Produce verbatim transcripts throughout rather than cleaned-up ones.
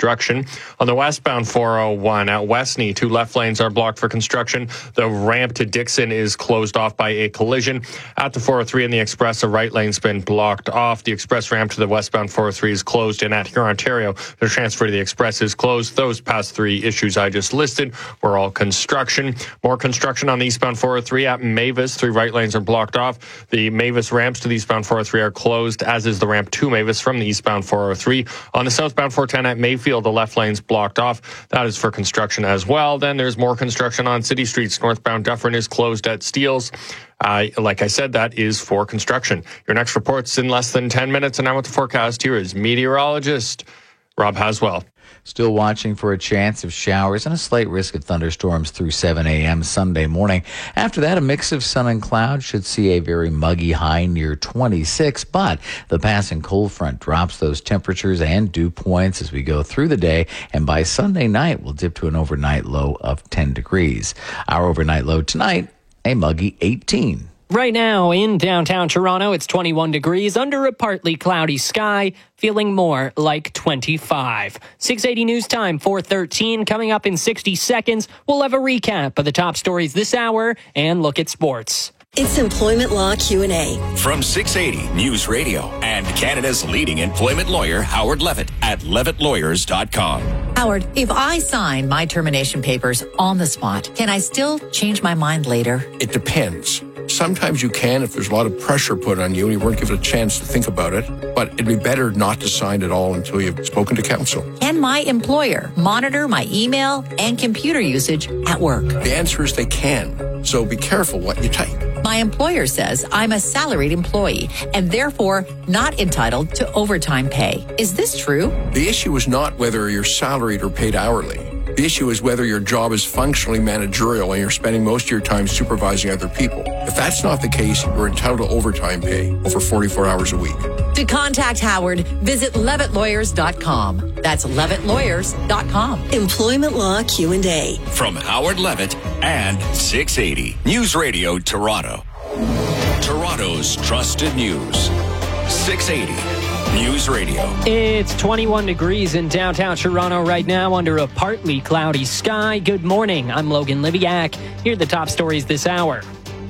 construction. On the westbound four oh one at Westney, two left lanes are blocked for construction. The ramp to Dixon is closed off by a collision. At the four oh three in the express, the right lane's been blocked off. The express ramp to the westbound four oh three is closed, and at Huron, Ontario, the transfer to the express is closed. Those past three issues I just listed were all construction. More construction on the eastbound four oh three at Mavis. Three right lanes are blocked off. The Mavis ramps to the eastbound four oh three are closed, as is the ramp to Mavis from the eastbound four oh three. On the southbound four ten at Mayfield, the left lane's blocked off. That is for construction as well. Then there's more construction on City Streets. Northbound Dufferin is closed at Steeles. Uh, like I said, that is for construction. Your next report's in less than ten minutes, and now with the forecast, here is meteorologist Rob Haswell. Still watching for a chance of showers and a slight risk of thunderstorms through seven a.m. Sunday morning. After that, a mix of sun and cloud. Should see a very muggy high near twenty-six, but the passing cold front drops those temperatures and dew points as we go through the day, and by Sunday night, we'll dip to an overnight low of ten degrees. Our overnight low tonight, a muggy eighteen. Right now in downtown Toronto, it's twenty-one degrees under a partly cloudy sky, feeling more like twenty-five. six eighty News Time, four thirteen. Coming up in sixty seconds, we'll have a recap of the top stories this hour and look at sports. It's Employment Law Q and A. From six eighty News Radio and Canada's leading employment lawyer, Howard Levitt, at levitt lawyers dot com. Howard, if I sign my termination papers on the spot, can I still change my mind later? It depends. Sometimes you can if there's a lot of pressure put on you and you weren't given a chance to think about it, but it'd be better not to sign at all until you've spoken to counsel. Can my employer monitor my email and computer usage at work? The answer is they can, so be careful what you type. My employer says I'm a salaried employee and therefore not entitled to overtime pay. Is this true? The issue is not whether you're salaried or paid hourly. The issue is whether your job is functionally managerial and you're spending most of your time supervising other people. If that's not the case, you're entitled to overtime pay over forty-four hours a week. To contact Howard, visit levitt lawyers dot com. That's levitt lawyers dot com. Employment Law Q and A. From Howard Levitt and six eighty News Radio Toronto. Toronto's trusted news. six eighty News Radio. It's twenty-one degrees in downtown Toronto right now under a partly cloudy sky. Good morning. I'm Logan Liviak. Here are the top stories this hour.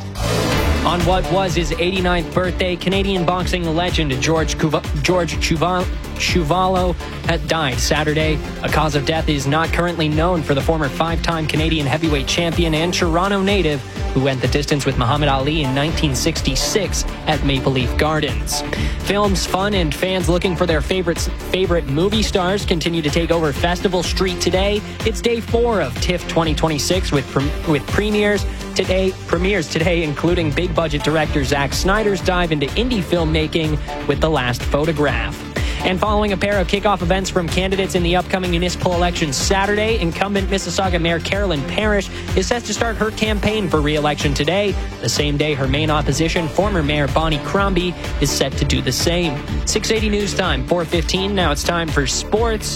On what was his eighty-ninth birthday, Canadian boxing legend George Cuva- George Chuval- Chuvalo had died Saturday. A cause of death is not currently known for the former five-time Canadian heavyweight champion and Toronto native who went the distance with Muhammad Ali in nineteen sixty-six at Maple Leaf Gardens. Films, fun, and fans looking for their favorites, favorite movie stars continue to take over Festival Street today. It's day four of TIFF twenty twenty-six with, with premieres today, premieres today, including big-budget director Zack Snyder's dive into indie filmmaking with The Last Photograph. And following a pair of kickoff events from candidates in the upcoming municipal election Saturday, incumbent Mississauga Mayor Carolyn Parrish is set to start her campaign for re-election today. The same day, her main opposition, former Mayor Bonnie Crombie, is set to do the same. six eighty News Time, four fifteen. Now it's time for sports.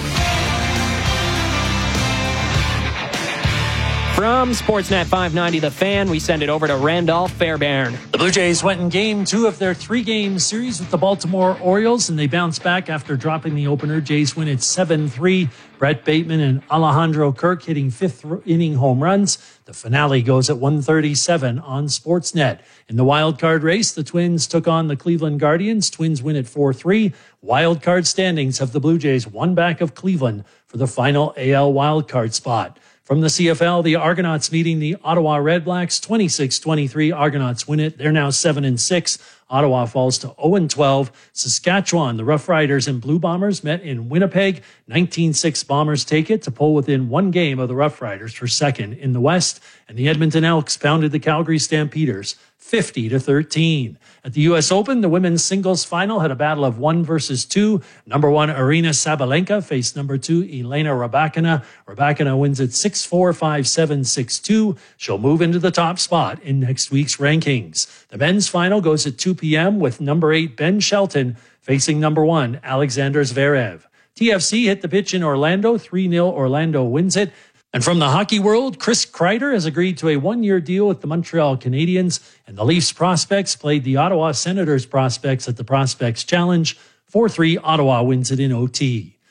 From Sportsnet five ninety The Fan, we send it over to Randolph Fairbairn. The Blue Jays went in game two of their three-game series with the Baltimore Orioles, and they bounced back after dropping the opener. Jays win at seven three. Brett Bateman and Alejandro Kirk hitting fifth-inning home runs. The finale goes at one thirty-seven on Sportsnet. In the wild card race, the Twins took on the Cleveland Guardians. Twins win at four three. Wild card standings have the Blue Jays one back of Cleveland for the final A L wild card spot. From the C F L, the Argonauts meeting the Ottawa Redblacks, twenty-six twenty-three. Argonauts win it. They're now seven and six. Ottawa falls to oh and twelve. Saskatchewan, the Rough Riders and Blue Bombers met in Winnipeg. nineteen six Bombers take it to pull within one game of the Rough Riders for second in the West. And the Edmonton Elks pounded the Calgary Stampeders fifty to thirteen. At the U S Open, the women's singles final had a battle of one versus two. Number one, Arina Sabalenka faced number two, Elena Rybakina. Rybakina wins at six four, five seven, six two. She'll move into the top spot in next week's rankings. The men's final goes at two p.m. with number eight, Ben Shelton, facing number one, Alexander Zverev. T F C hit the pitch in Orlando. three nil Orlando wins it. And from the hockey world, Chris Kreider has agreed to a one-year deal with the Montreal Canadiens, and the Leafs prospects played the Ottawa Senators prospects at the Prospects Challenge. four three, Ottawa wins it in O T.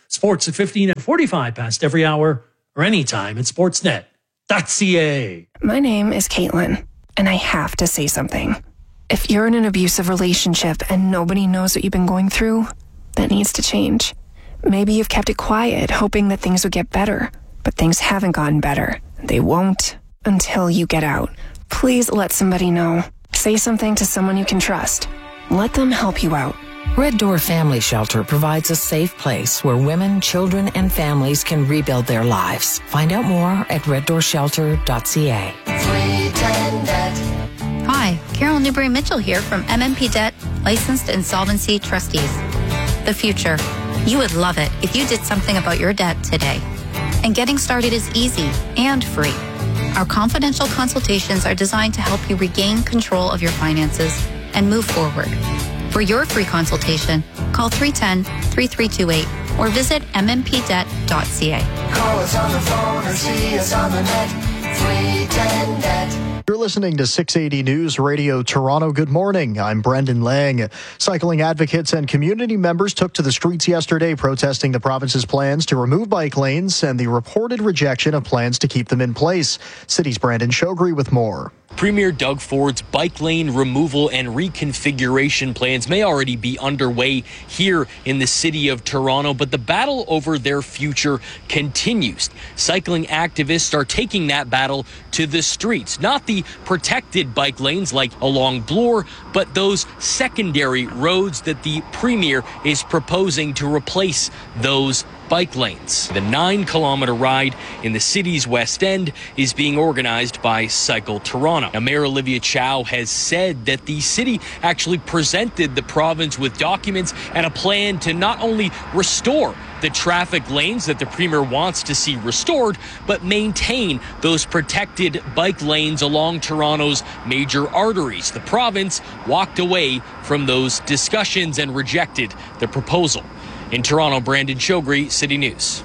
Sports at fifteen and forty-five past every hour or anytime at sportsnet dot c a. My name is Caitlin, and I have to say something. If you're in an abusive relationship and nobody knows what you've been going through, that needs to change. Maybe you've kept it quiet, hoping that things would get better, but things haven't gotten better. They won't until you get out. Please let somebody know. Say something to someone you can trust. Let them help you out. Red Door Family Shelter provides a safe place where women, children, and families can rebuild their lives. Find out more at red door shelter dot c a. Hi, Carol Newberry Mitchell here from M M P Debt, Licensed Insolvency Trustees. The future. You would love it if you did something about your debt today. And getting started is easy and free. Our confidential consultations are designed to help you regain control of your finances and move forward. For your free consultation, call three one zero, three three two eight or visit m m p debt dot c a. Call us on the phone or see us on the net. three ten debt. You're listening to six eighty News Radio Toronto. Good morning. I'm Brendan Lang. Cycling advocates and community members took to the streets yesterday protesting the province's plans to remove bike lanes and the reported rejection of plans to keep them in place. City's Brandon Shogri with more. Premier Doug Ford's bike lane removal and reconfiguration plans may already be underway here in the city of Toronto, but the battle over their future continues. Cycling activists are taking that battle to the streets, not the protected bike lanes like along Bloor, but those secondary roads that the Premier is proposing to replace those bike lanes. The nine kilometer ride in the city's West End is being organized by Cycle Toronto. Now, Mayor Olivia Chow has said that the city actually presented the province with documents and a plan to not only restore the traffic lanes that the Premier wants to see restored, but maintain those protected bike lanes along Toronto's major arteries. The province walked away from those discussions and rejected the proposal. In Toronto, Brandon Shogri, City News.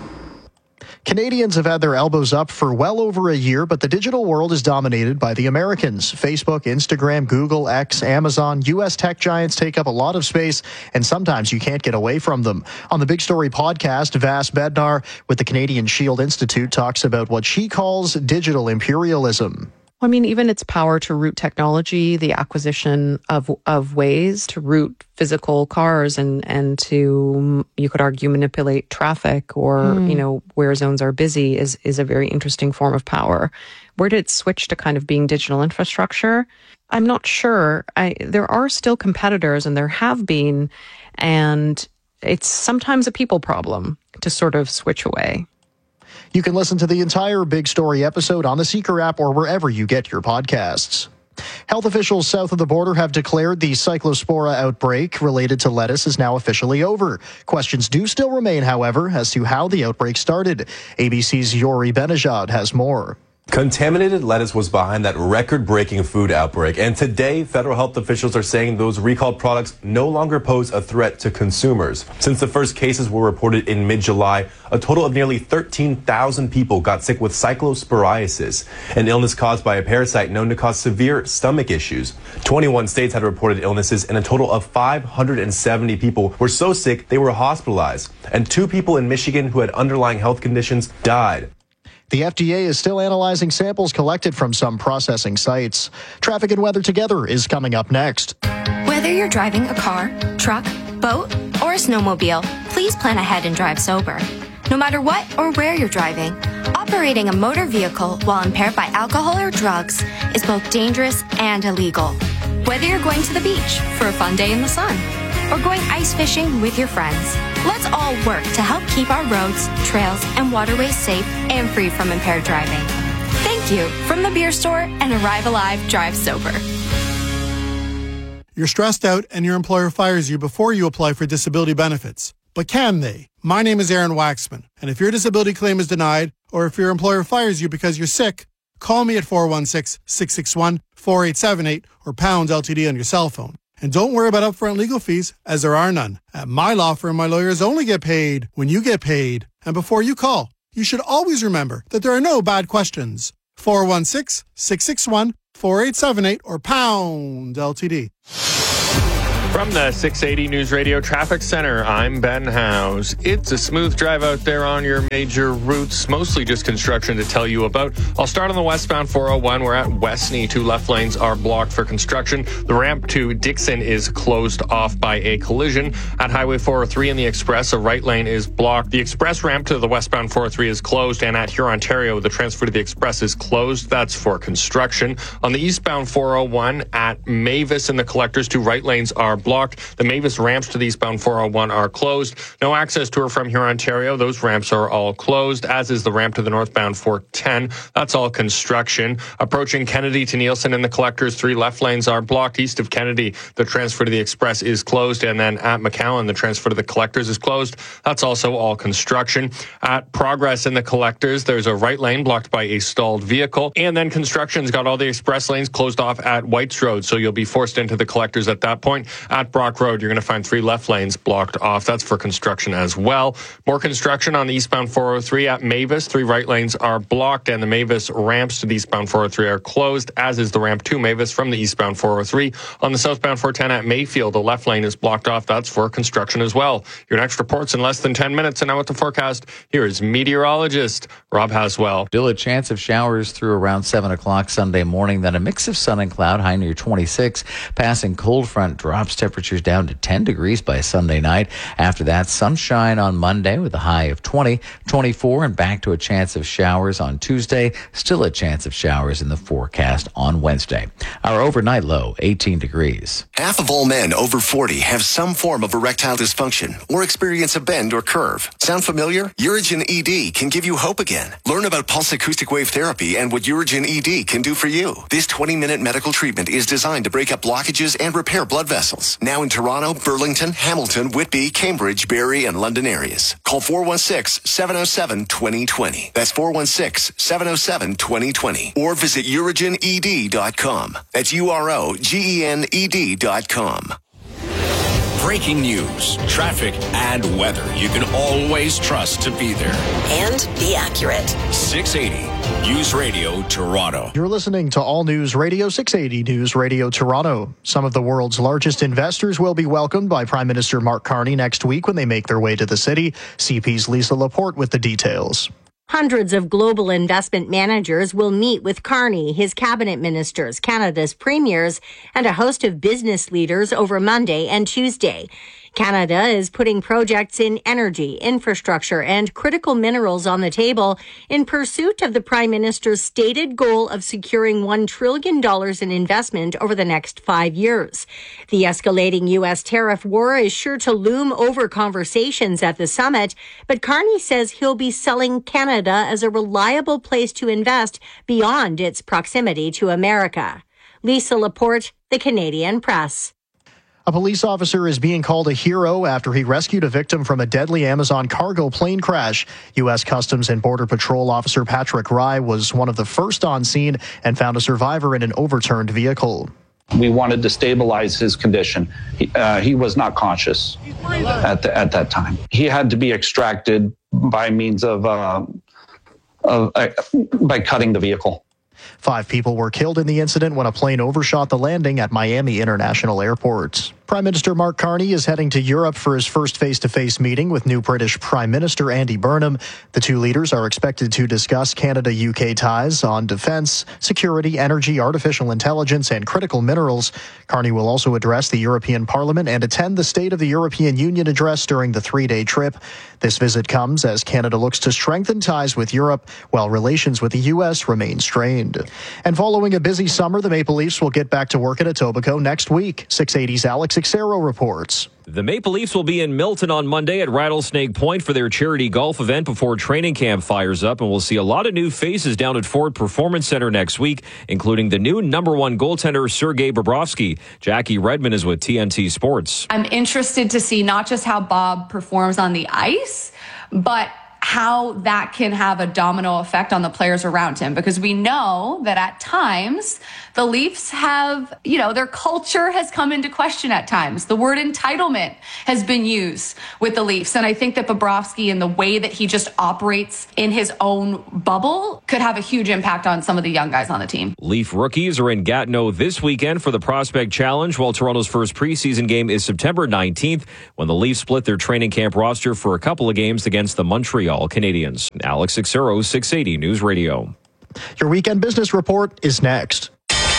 Canadians have had their elbows up for well over a year, but the digital world is dominated by the Americans. Facebook, Instagram, Google, X, Amazon, U S tech giants take up a lot of space, and sometimes you can't get away from them. On the Big Story podcast, Vas Bednar with the Canadian Shield Institute talks about what she calls digital imperialism. I mean, even its power to route technology, the acquisition of of ways to route physical cars and, and to, you could argue, manipulate traffic or, mm. you know, where zones are busy is, is a very interesting form of power. Where did it switch to kind of being digital infrastructure? I'm not sure. I, there are still competitors, and there have been, and it's sometimes a people problem to sort of switch away. You can listen to the entire Big Story episode on the Seeker app or wherever you get your podcasts. Health officials south of the border have declared the Cyclospora outbreak related to lettuce is now officially over. Questions do still remain, however, as to how the outbreak started. A B C's Yori Benajad has more. Contaminated lettuce was behind that record-breaking food outbreak, and today federal health officials are saying those recalled products no longer pose a threat to consumers. Since the first cases were reported in mid-July, a total of nearly thirteen thousand people got sick with cyclosporiasis, an illness caused by a parasite known to cause severe stomach issues. twenty-one states had reported illnesses, and a total of five hundred seventy people were so sick they were hospitalized, and two people in Michigan who had underlying health conditions died. The F D A is still analyzing samples collected from some processing sites. Traffic and weather together is coming up next. Whether you're driving a car, truck, boat, or a snowmobile, please plan ahead and drive sober. No matter what or where you're driving, operating a motor vehicle while impaired by alcohol or drugs is both dangerous and illegal. Whether you're going to the beach for a fun day in the sun or going ice fishing with your friends, let's all work to help keep our roads, trails, and waterways safe and free from impaired driving. Thank you from the Beer Store and Arrive Alive Drive Sober. You're stressed out and your employer fires you before you apply for disability benefits. But can they? My name is Aaron Waxman, and if your disability claim is denied, or if your employer fires you because you're sick, call me at four one six, six six one, four eight seven eight or pound L T D on your cell phone. And don't worry about upfront legal fees, as there are none. At my law firm, my lawyers only get paid when you get paid. And before you call, you should always remember that there are no bad questions. four one six, six six one, four eight seven eight or pound L T D. From the six eighty News Radio Traffic Center, I'm Ben Howes. It's a smooth drive out there on your major routes, mostly just construction to tell you about. I'll start on the westbound four oh one. We're at Westney. Two left lanes are blocked for construction. The ramp to Dixon is closed off by a collision. At Highway four oh three in the Express, a right lane is blocked. The Express ramp to the westbound four oh three is closed, and at Hurontario, the transfer to the Express is closed. That's for construction. On the eastbound four oh one at Mavis and the Collectors, two right lanes are blocked. The Mavis ramps to the eastbound four oh one are closed. No access to or from Hurontario. Those ramps are all closed, as is the ramp to the northbound four ten. That's all construction. Approaching Kennedy to Nielsen and the Collectors, three left lanes are blocked. East of Kennedy, the transfer to the Express is closed. And then at McAllen, the transfer to the Collectors is closed. That's also all construction. At Progress in the Collectors, there's a right lane blocked by a stalled vehicle. And then construction's got all the express lanes closed off at Whites Road, so you'll be forced into the Collectors at that point. At Brock Road, you're going to find three left lanes blocked off. That's for construction as well. More construction on the eastbound four oh three at Mavis. Three right lanes are blocked, and the Mavis ramps to the eastbound four oh three are closed, as is the ramp to Mavis from the eastbound four oh three. On the southbound four ten at Mayfield, the left lane is blocked off. That's for construction as well. Your next report's in less than ten minutes, and now with the forecast, here is meteorologist Rob Haswell. Still a chance of showers through around seven o'clock Sunday morning, then a mix of sun and cloud, high near twenty-six. Passing cold front drops temperatures down to ten degrees by Sunday night. After that, sunshine on Monday with a high of twenty, twenty-four, and back to a chance of showers on Tuesday. Still a chance of showers in the forecast on Wednesday. Our overnight low, eighteen degrees. Half of all men over forty have some form of erectile dysfunction or experience a bend or curve. Sound familiar? Urigen E D can give you hope again. Learn about pulse acoustic wave therapy and what Urigen E D can do for you. This twenty-minute medical treatment is designed to break up blockages and repair blood vessels. Now in Toronto, Burlington, Hamilton, Whitby, Cambridge, Barrie, and London areas. Call four one six, seven oh seven, two oh two oh. That's four one six, seven oh seven, two oh two oh. Or visit urigen e d dot com. That's U R O G E N E D dot com. Breaking news, traffic, and weather you can always trust to be there. And be accurate. six eighty News Radio Toronto. You're listening to All News Radio six eighty News Radio Toronto. Some of the world's largest investors will be welcomed by Prime Minister Mark Carney next week when they make their way to the city. C P's Lisa Laporte with the details. Hundreds of global investment managers will meet with Carney, his cabinet ministers, Canada's premiers, and a host of business leaders over Monday and Tuesday. Canada is putting projects in energy, infrastructure, and critical minerals on the table in pursuit of the Prime Minister's stated goal of securing one trillion dollars in investment over the next five years. The escalating U S tariff war is sure to loom over conversations at the summit, but Carney says he'll be selling Canada as a reliable place to invest beyond its proximity to America. Lisa Laporte, The Canadian Press. A police officer is being called a hero after he rescued a victim from a deadly Amazon cargo plane crash. U S Customs and Border Patrol officer Patrick Rye was one of the first on scene and found a survivor in an overturned vehicle. We wanted to stabilize his condition. He, uh, he was not conscious at, the, at that time. He had to be extracted by means of, uh, of uh, by cutting the vehicle. Five people were killed in the incident when a plane overshot the landing at Miami International Airport. Prime Minister Mark Carney is heading to Europe for his first face-to-face meeting with new British Prime Minister Andy Burnham. The two leaders are expected to discuss Canada-U K ties on defense, security, energy, artificial intelligence, and critical minerals. Carney will also address the European Parliament and attend the State of the European Union address during the three-day trip. This visit comes as Canada looks to strengthen ties with Europe, while relations with the U S remain strained. And following a busy summer, the Maple Leafs will get back to work at Etobicoke next week. six eighty's Alex Xero reports. The Maple Leafs will be in Milton on Monday at Rattlesnake Point for their charity golf event before training camp fires up, and we'll see a lot of new faces down at Ford Performance Center next week, including the new number one goaltender Sergei Bobrovsky. Jackie Redmond is with T N T Sports. I'm interested to see not just how Bob performs on the ice, but how that can have a domino effect on the players around him, because we know that at times the Leafs have, you know, their culture has come into question at times. The word entitlement has been used with the Leafs. And I think that Bobrovsky and the way that he just operates in his own bubble could have a huge impact on some of the young guys on the team. Leaf rookies are in Gatineau this weekend for the Prospect Challenge, while Toronto's first preseason game is September nineteenth, when the Leafs split their training camp roster for a couple of games against the Montreal Canadiens. Alex Sixero, six eighty News Radio. Your weekend business report is next.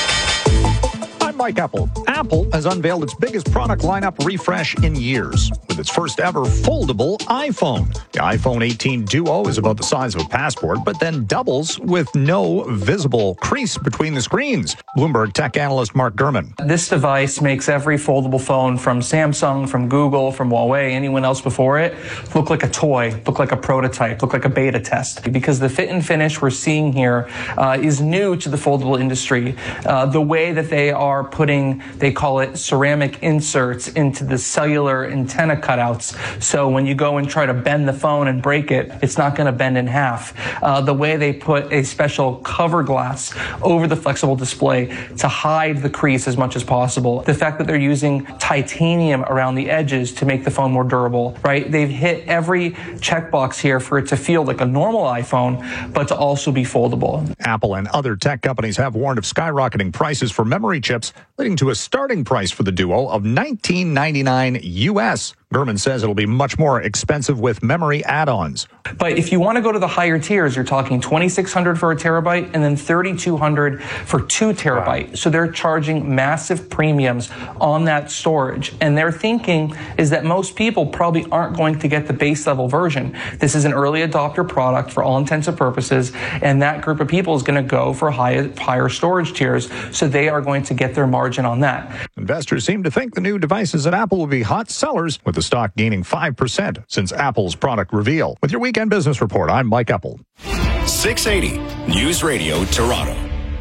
I'm Mike Apple. Apple has unveiled its biggest product lineup refresh in years with its first ever foldable iPhone. The iPhone eighteen Duo is about the size of a passport, but then doubles with no visible crease between the screens. Bloomberg tech analyst Mark Gurman. This device makes every foldable phone from Samsung, from Google, from Huawei, anyone else before it, look like a toy, look like a prototype, look like a beta test. Because the fit and finish we're seeing here uh, is new to the foldable industry. Uh, the way that they are putting, they call it ceramic inserts into the cellular antenna cutouts. So when you go and try to bend the phone and break it, it's not going to bend in half. Uh, the way they put a special cover glass over the flexible display to hide the crease as much as possible. The fact that they're using titanium around the edges to make the phone more durable, right? They've hit every checkbox here for it to feel like a normal iPhone, but to also be foldable. Apple and other tech companies have warned of skyrocketing prices for memory chips, leading to a starting price for the Duo of nineteen ninety-nine U S. Gurman says it'll be much more expensive with memory add-ons. But if you want to go to the higher tiers, you're talking twenty-six hundred dollars for a terabyte and then thirty-two hundred dollars for two terabyte. Wow. So they're charging massive premiums on that storage. And their thinking is that most people probably aren't going to get the base level version. This is an early adopter product for all intents and purposes. And that group of people is going to go for high, higher storage tiers. So they are going to get their margin on that. Investors seem to think the new devices at Apple will be hot sellers, with the stock gaining five percent since Apple's product reveal. With your weekend business report, I'm Mike Apple. six eighty News Radio Toronto.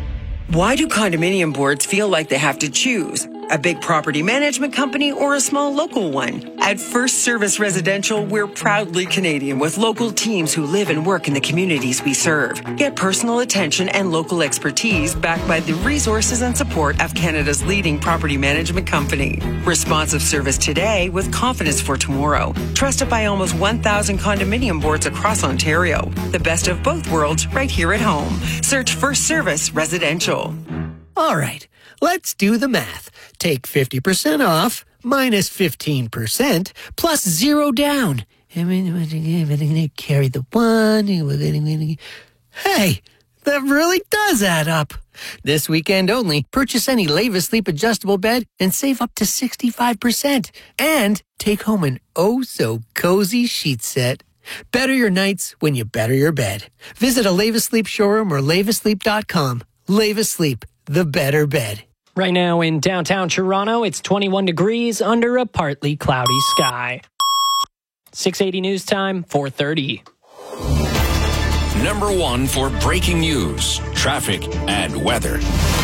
Why do condominium boards feel like they have to choose? A big property management company or a small local one? At First Service Residential, we're proudly Canadian with local teams who live and work in the communities we serve. Get personal attention and local expertise backed by the resources and support of Canada's leading property management company. Responsive service today with confidence for tomorrow. Trusted by almost one thousand condominium boards across Ontario. The best of both worlds right here at home. Search First Service Residential. All right, let's do the math. Take fifty percent off, minus fifteen percent, plus zero down. I'm going to carry the one. Hey, that really does add up. This weekend only, purchase any Leva Sleep adjustable bed and save up to sixty-five percent. And take home an oh-so-cozy sheet set. Better your nights when you better your bed. Visit a Leva Sleep showroom or leva sleep dot com. Leva Sleep, the better bed. Right now in downtown Toronto, it's twenty-one degrees under a partly cloudy sky. six eighty News Time, four thirty. Number one for breaking news, traffic, and weather.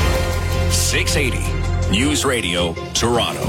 six eighty News Radio Toronto.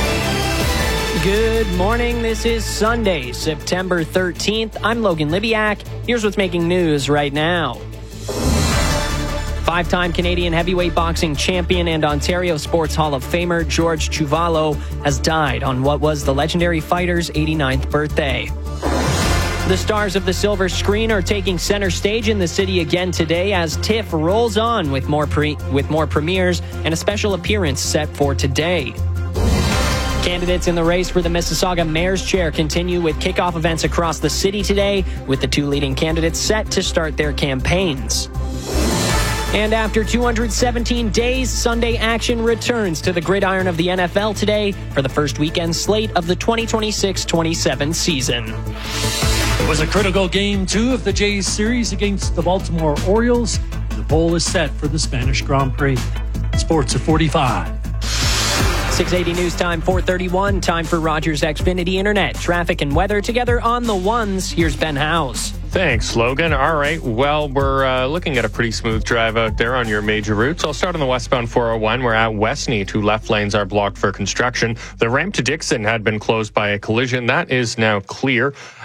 Good morning. This is Sunday, September thirteenth. I'm Logan Libiak. Here's what's making news right now. Five-time Canadian heavyweight boxing champion and Ontario Sports Hall of Famer George Chuvalo has died on what was the legendary fighter's eighty-ninth birthday. The stars of the silver screen are taking center stage in the city again today as TIFF rolls on with more pre- with more premieres and a special appearance set for today. Candidates in the race for the Mississauga Mayor's Chair continue with kickoff events across the city today, with the two leading candidates set to start their campaigns. And after two hundred seventeen days, Sunday action returns to the gridiron of the N F L today for the first weekend slate of the twenty twenty-six twenty-seven season. It was a critical game two of the Jays series against the Baltimore Orioles. The pole is set for the Spanish Grand Prix. Sports at forty-five. six eighty News Time, four thirty-one. Time for Rogers Xfinity Internet. Traffic and weather together on the ones. Here's Ben Howes. Thanks, Logan. All right. Well, we're uh, looking at a pretty smooth drive out there on your major routes. I'll start on the westbound four oh one. We're at Westney. Two left lanes are blocked for construction. The ramp to Dixon had been closed by a collision. That is now clear.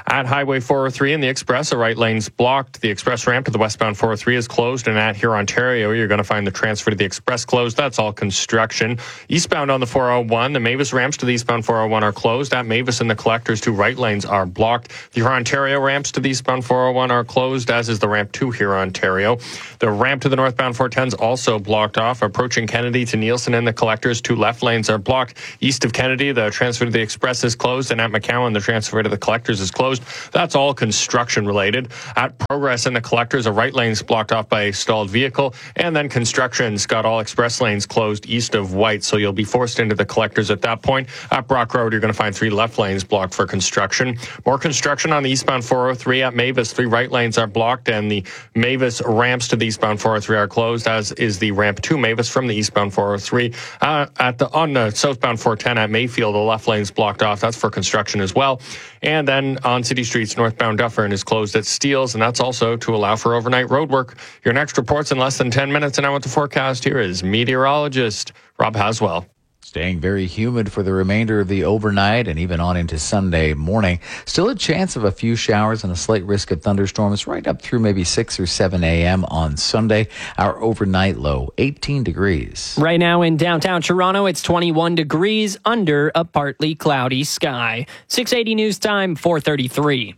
At Highway four oh three and the Express, the right lane's blocked. The Express ramp to the westbound four oh three is closed. And at here, Ontario, you're going to find the transfer to the Express closed. That's all construction. Eastbound on the four oh one, the Mavis ramps to the eastbound four oh one are closed. At Mavis and the Collectors, two right lanes are blocked. The Ontario ramps to the eastbound four oh one are closed, as is the ramp to here, Ontario. The ramp to the northbound four ten is also blocked off. Approaching Kennedy to Nielsen and the Collectors, two left lanes are blocked. East of Kennedy, the transfer to the Express is closed. And at McCowan, the transfer to the Collectors is closed. That's all construction related. At Progress and the Collectors, a right lane is blocked off by a stalled vehicle. And then construction's got all express lanes closed east of White, so you'll be forced into the Collectors at that point. At Brock Road, you're going to find three left lanes blocked for construction. More construction on the eastbound four oh three. At Mavis, three right lanes are blocked, and the Mavis ramps to the eastbound four oh three are closed, as is the ramp to Mavis from the eastbound four oh three. Uh, at the on the southbound four ten at Mayfield, the left lane's blocked off. That's for construction as well. And then on City Streets, northbound Dufferin is closed at Steeles, and that's also to allow for overnight road work. Your next report's in less than ten minutes, and now with the forecast, here is meteorologist Rob Haswell. Staying very humid for the remainder of the overnight and even on into Sunday morning. Still a chance of a few showers and a slight risk of thunderstorms right up through maybe six or seven a.m. on Sunday. Our overnight low, eighteen degrees. Right now in downtown Toronto, it's twenty-one degrees under a partly cloudy sky. six eighty News Time, four thirty-three.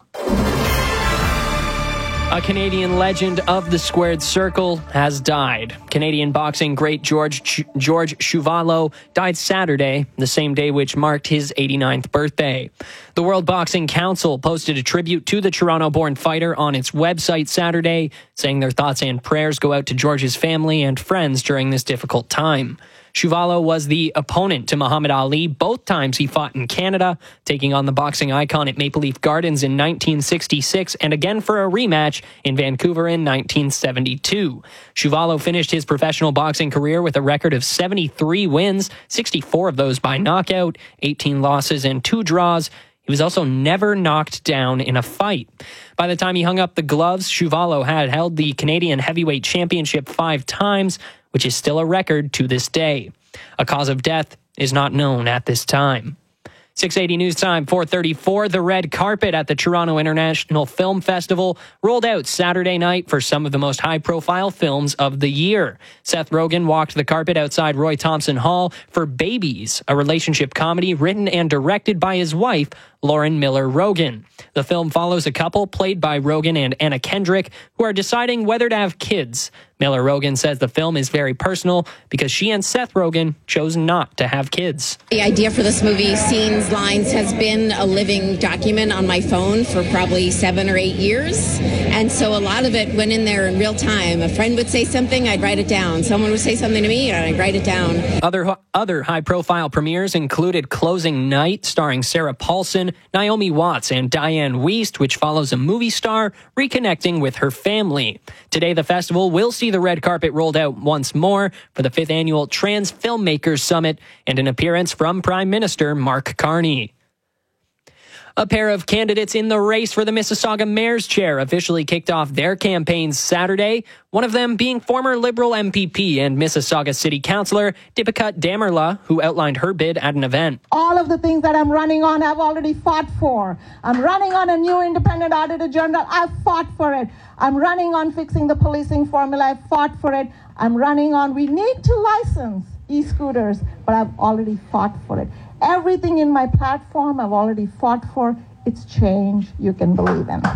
A Canadian legend of the squared circle has died. Canadian boxing great George Ch- George Chuvalo died Saturday, the same day which marked his eighty-ninth birthday. The World Boxing Council posted a tribute to the Toronto-born fighter on its website Saturday, saying their thoughts and prayers go out to George's family and friends during this difficult time. Chuvalo was the opponent to Muhammad Ali both times he fought in Canada, taking on the boxing icon at Maple Leaf Gardens in nineteen sixty-six and again for a rematch in Vancouver in nineteen seventy-two. Chuvalo finished his professional boxing career with a record of seventy-three wins, sixty-four of those by knockout, eighteen losses and two draws. He was also never knocked down in a fight. By the time he hung up the gloves, Chuvalo had held the Canadian Heavyweight Championship five times, which is still a record to this day. A cause of death is not known at this time. six eighty News Time, four thirty-four. The red carpet at the Toronto International Film Festival rolled out Saturday night for some of the most high-profile films of the year. Seth Rogen walked the carpet outside Roy Thompson Hall for Babies, a relationship comedy written and directed by his wife, Lauren Miller Rogen. The film follows a couple played by Rogen and Anna Kendrick who are deciding whether to have kids. Miller Rogen says the film is very personal because she and Seth Rogen chose not to have kids. The idea for this movie, Scenes, Lines, has been a living document on my phone for probably seven or eight years. And so a lot of it went in there in real time. A friend would say something, I'd write it down. Someone would say something to me, and I'd write it down. Other, other high-profile premieres included Closing Night, starring Sarah Paulson, Naomi Watts, and Diane Wiest, which follows a movie star reconnecting with her family. Today, the festival will see the red carpet rolled out once more for the fifth annual Trans Filmmakers Summit and an appearance from Prime Minister Mark Carney. A pair of candidates in the race for the Mississauga Mayor's Chair officially kicked off their campaigns Saturday, one of them being former Liberal M P P and Mississauga City Councillor Dipika Damerla, who outlined her bid at an event. All of the things that I'm running on, I've already fought for. I'm running on a new independent auditor general. I've fought for it. I'm running on fixing the policing formula. I've fought for it. I'm running on, we need to license e-scooters, but I've already fought for it. Everything in my platform I've already fought for. It's change you can believe in.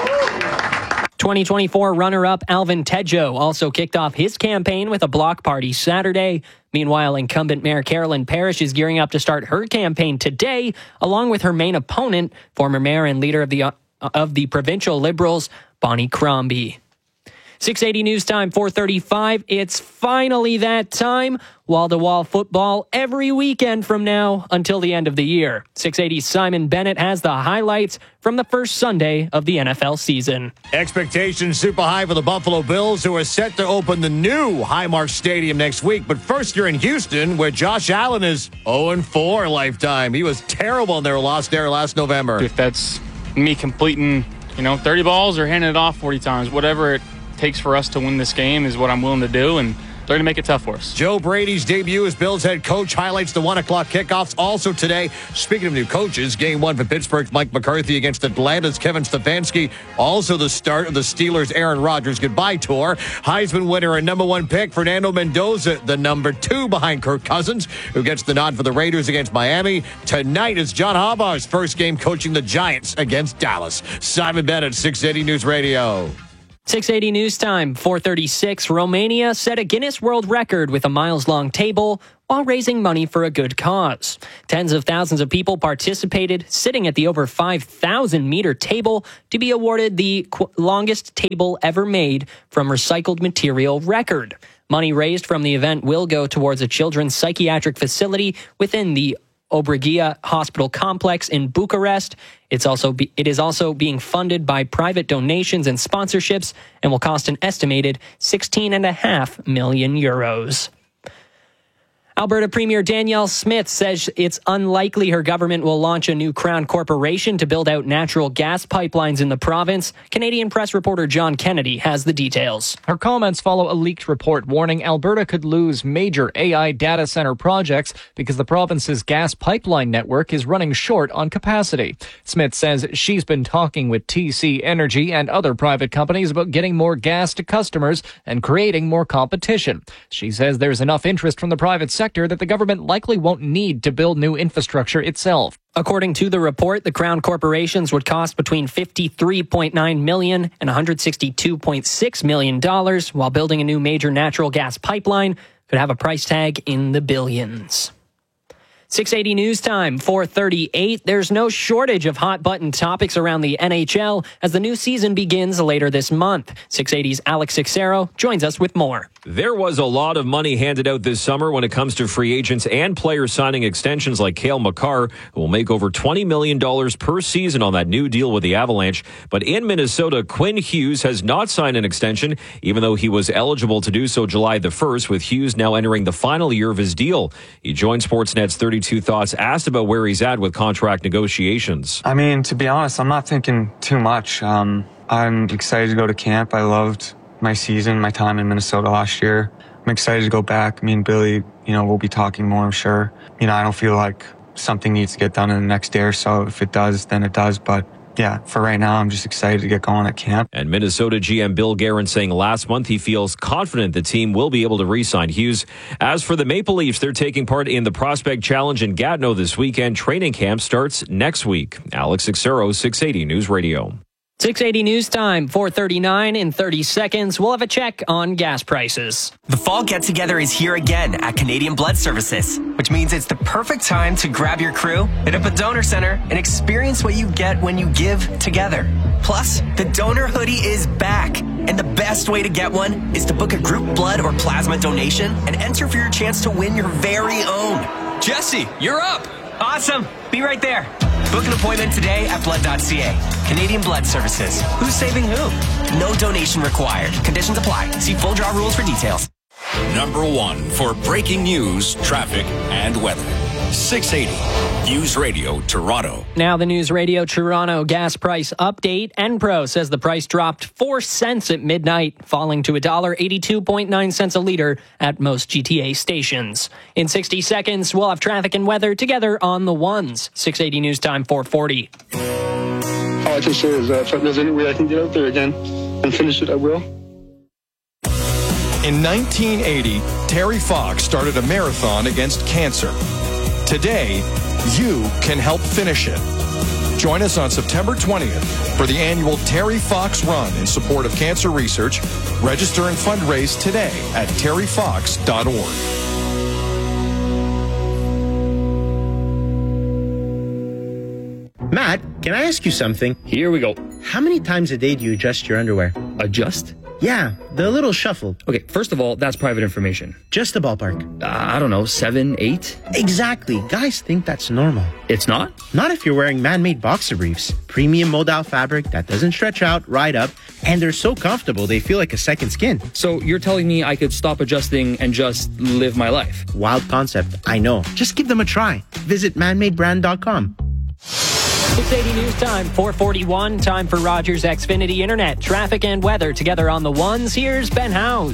twenty twenty-four runner-up Alvin Tedjo also kicked off his campaign with a block party Saturday. Meanwhile, incumbent Mayor Carolyn Parrish is gearing up to start her campaign today, along with her main opponent, former mayor and leader of the uh, of the provincial Liberals, Bonnie Crombie. six eighty News Time, four thirty-five. It's finally that time. Wall-to-wall football every weekend from now until the end of the year. six eighty's Simon Bennett has the highlights from the first Sunday of the N F L season. Expectations super high for the Buffalo Bills, who are set to open the new Highmark Stadium next week. But first, you're in Houston, where Josh Allen is oh and four lifetime. He was terrible in their loss there last November. If that's me completing, you know, thirty balls or handing it off forty times, whatever it takes for us to win this game is what I'm willing to do, and they're going to make it tough for us. Joe Brady's debut as Bills head coach highlights the one o'clock kickoffs also today. Speaking of new coaches, game one for Pittsburgh's Mike McCarthy against Atlanta's Kevin Stefanski. Also the start of the Steelers' Aaron Rodgers goodbye tour. Heisman winner and number one pick Fernando Mendoza, the number two behind Kirk Cousins, who gets the nod for the Raiders against Miami. Tonight is John Harbaugh's first game coaching the Giants against Dallas. Simon Bennett, six eighty News Radio. six eighty News Time, four thirty-six. Romania set a Guinness World Record with a miles-long table while raising money for a good cause. Tens of thousands of people participated, sitting at the over five thousand meter table to be awarded the qu- longest table ever made from recycled material record. Money raised from the event will go towards a children's psychiatric facility within the Obregia Hospital Complex in Bucharest. It's also be, it is also being funded by private donations and sponsorships and will cost an estimated sixteen and a half million euros. Alberta Premier Danielle Smith says it's unlikely her government will launch a new Crown corporation to build out natural gas pipelines in the province. Canadian press reporter John Kennedy has the details. Her comments follow a leaked report warning Alberta could lose major A I data center projects because the province's gas pipeline network is running short on capacity. Smith says she's been talking with T C Energy and other private companies about getting more gas to customers and creating more competition. She says there's enough interest from the private sector that the government likely won't need to build new infrastructure itself. According to the report, the Crown corporations would cost between fifty-three point nine million dollars and one hundred sixty-two point six million dollars, while building a new major natural gas pipeline could have a price tag in the billions. six eighty News Time, four thirty-eight. There's no shortage of hot-button topics around the N H L as the new season begins later this month. six eighty's Alex Sixero joins us with more. There was a lot of money handed out this summer when it comes to free agents and players signing extensions like Cale Makar, who will make over twenty million dollars per season on that new deal with the Avalanche. But in Minnesota, Quinn Hughes has not signed an extension, even though he was eligible to do so July the first, with Hughes now entering the final year of his deal. He joined Sportsnet's thirty-two Thoughts, asked about where he's at with contract negotiations. I mean, to be honest, I'm not thinking too much. Um, I'm excited to go to camp. I loved my season, my time in Minnesota last year. I'm excited to go back. Me and Billy, you know, we'll be talking more, I'm sure. You know, I don't feel like something needs to get done in the next day or so. If it does, then it does. But yeah, for right now, I'm just excited to get going at camp. And Minnesota G M Bill Guerin saying last month he feels confident the team will be able to re-sign Hughes. As for the Maple Leafs, they're taking part in the Prospect Challenge in Gatineau this weekend. Training camp starts next week. Alex Sixero, six eighty News Radio. six eighty News Time, four thirty-nine. In thirty seconds, we'll have a check on gas prices. The fall get-together is here again at Canadian Blood Services, which means it's the perfect time to grab your crew, hit up a donor center, and experience what you get when you give together. Plus, the donor hoodie is back, and the best way to get one is to book a group blood or plasma donation and enter for your chance to win your very own. Jesse, you're up! Awesome! Be right there. Book an appointment today at blood dot c a. Canadian Blood Services. Who's saving who? No donation required. Conditions apply. See full draw rules for details. Number one for breaking news, traffic, and weather. six eighty News Radio Toronto. Now the News Radio Toronto gas price update. Enpro says the price dropped four cents at midnight, falling to one dollar eighty-two point nine cents a liter at most G T A stations. In sixty seconds, we'll have traffic and weather together on the ones. six eighty News Time, four forty. All I can say is that if there's any way I can get out there again and finish it, I will. In nineteen eighty, Terry Fox started a marathon against cancer. Today, you can help finish it. Join us on September twentieth for the annual Terry Fox Run in support of cancer research. Register and fundraise today at terry fox dot org. Matt, can I ask you something? Here we go. How many times a day do you adjust your underwear? Adjust? Yeah, the little shuffle. Okay, first of all, that's private information. Just a ballpark. Uh, I don't know, seven, eight? Exactly. Guys think that's normal. It's not? Not if you're wearing man-made boxer briefs. Premium modal fabric that doesn't stretch out, ride up, and they're so comfortable they feel like a second skin. So you're telling me I could stop adjusting and just live my life? Wild concept, I know. Just give them a try. Visit man made brand dot com. six eighty News Time, four forty-one. Time for Rogers Xfinity Internet. Traffic and weather together on the ones. Here's Ben Howes.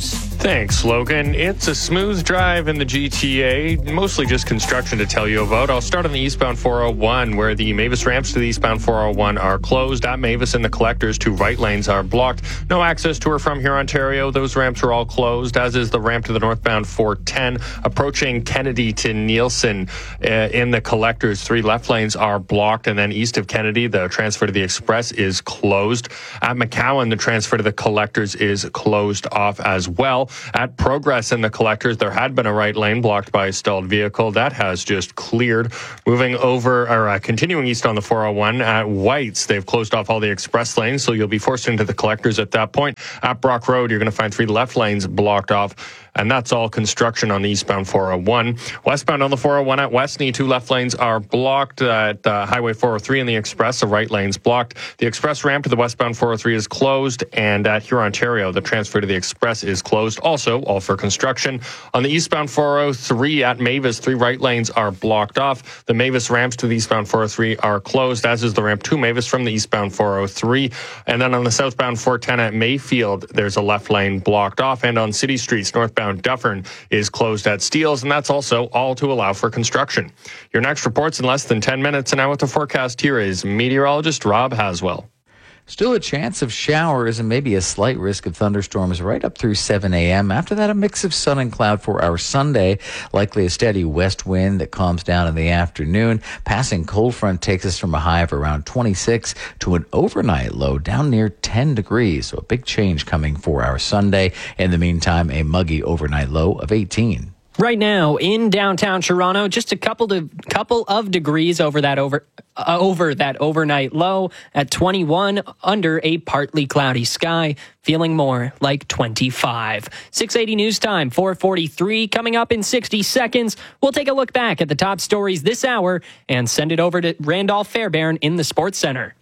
Thanks, Logan. It's a smooth drive in the G T A, mostly just construction to tell you about. I'll start on the eastbound four oh one, where the Mavis ramps to the eastbound four oh one are closed. At Mavis and the collectors, two right lanes are blocked. No access to or from here, Ontario. Those ramps are all closed, as is the ramp to the northbound four ten. Approaching Kennedy to Nielsen uh, in the collectors, three left lanes are blocked. And then east of Kennedy, the transfer to the express is closed. At McCowan, the transfer to the collectors is closed off as well. At Progress in the collectors, there had been a right lane blocked by a stalled vehicle. That has just cleared. Moving over, or uh, continuing east on the four oh one, at White's, they've closed off all the express lanes, so you'll be forced into the collectors at that point. At Brock Road, you're going to find three left lanes blocked off. And that's all construction on the eastbound four oh one. Westbound on the four oh one at Westney, two left lanes are blocked. At uh, Highway four oh three in the express, the right lane's blocked. The express ramp to the westbound four oh three is closed. And at Huron, Ontario, the transfer to the express is closed. Also, all for construction. On the eastbound four oh three at Mavis, three right lanes are blocked off. The Mavis ramps to the eastbound four oh three are closed, as is the ramp to Mavis from the eastbound four oh three. And then on the southbound four ten at Mayfield, there's a left lane blocked off. And on city streets, northbound Dufferin is closed at Steeles, and that's also all to allow for construction. Your next report's in less than ten minutes, and now with the forecast, here is meteorologist Rob Haswell. Still a chance of showers and maybe a slight risk of thunderstorms right up through seven a.m. After that, a mix of sun and cloud for our Sunday. Likely a steady west wind that calms down in the afternoon. Passing cold front takes us from a high of around twenty-six to an overnight low down near ten degrees. So a big change coming for our Sunday. In the meantime, a muggy overnight low of eighteen. Right now in downtown Toronto, just a couple to couple of degrees over that over uh, over that overnight low at twenty-one, under a partly cloudy sky, feeling more like twenty-five. six eighty news time, four forty-three. Coming up in sixty seconds, we'll take a look back at the top stories this hour and send it over to Randolph Fairbairn in the Sports Center.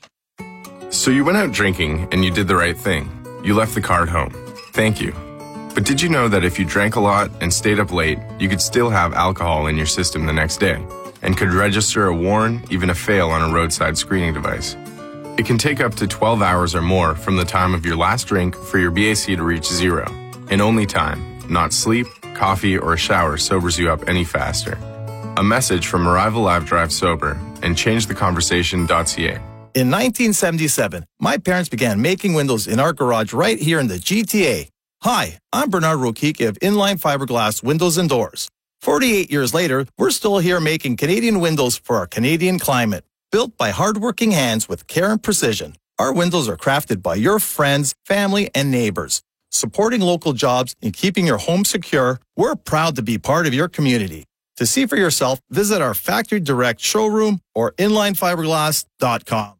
So you went out drinking and you did the right thing. You left the car at home. Thank you. But did you know that if you drank a lot and stayed up late, you could still have alcohol in your system the next day and could register a warn, even a fail on a roadside screening device? It can take up to twelve hours or more from the time of your last drink for your B A C to reach zero. And only time, not sleep, coffee, or a shower sobers you up any faster. A message from Arrival Live Drive Sober and change the conversation dot c a. In nineteen seventy-seven, my parents began making windows in our garage right here in the G T A. Hi, I'm Bernard Rokike of Inline Fiberglass Windows and Doors. forty-eight years later, we're still here making Canadian windows for our Canadian climate. Built by hardworking hands with care and precision, our windows are crafted by your friends, family, and neighbors. Supporting local jobs and keeping your home secure, we're proud to be part of your community. To see for yourself, visit our Factory Direct showroom or inline fiberglass dot com.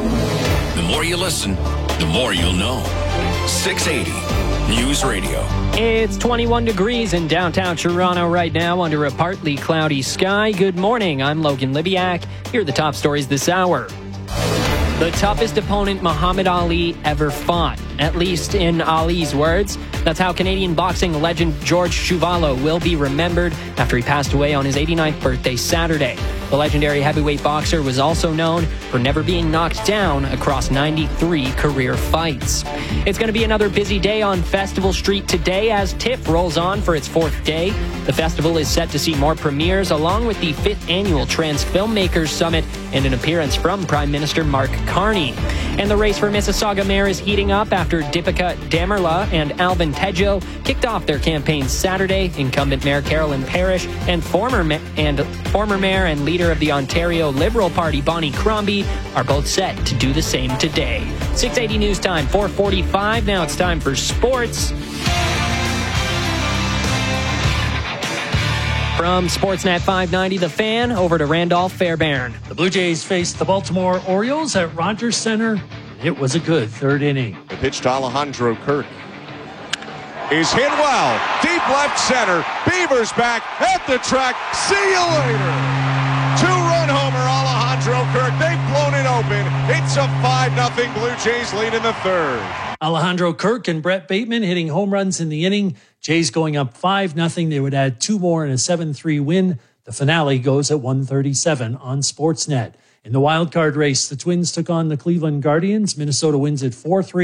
The more you listen, the more you'll know. six eighty News Radio. It's twenty-one degrees in downtown Toronto right now under a partly cloudy sky. Good morning. I'm Logan Libiak. Here are the top stories this hour. The toughest opponent Muhammad Ali ever fought, at least in Ali's words. That's how Canadian boxing legend George Chuvalo will be remembered after he passed away on his eighty-ninth birthday Saturday. The legendary heavyweight boxer was also known for never being knocked down across ninety-three career fights. It's going to be another busy day on Festival Street today as TIFF rolls on for its fourth day. The festival is set to see more premieres along with the fifth annual Trans Filmmakers Summit and an appearance from Prime Minister Mark Carney. And the race for Mississauga mayor is heating up after Deepika Damerla and Alvin Tejo kicked off their campaigns Saturday. Incumbent Mayor Carolyn Parrish and former ma- and former mayor and leader of the Ontario Liberal Party Bonnie Crombie are both set to do the same today. six eighty news time, four forty-five. Now it's time for sports. From Sportsnet five ninety, The Fan, over to Randolph Fairbairn. The Blue Jays faced the Baltimore Orioles at Rogers Center. It was a good third inning. The pitch to Alejandro Kirk is hit well. Deep left center. Beavers back at the track. See you later. Two-run homer, Alejandro Kirk. They've blown it open. It's a five nothing Blue Jays lead in the third. Alejandro Kirk and Brett Bateman hitting home runs in the inning. Jays going up five nothing. They would add two more in a seven three win. The finale goes at one thirty-seven on Sportsnet. In the wild card race, the Twins took on the Cleveland Guardians. Minnesota wins at four three.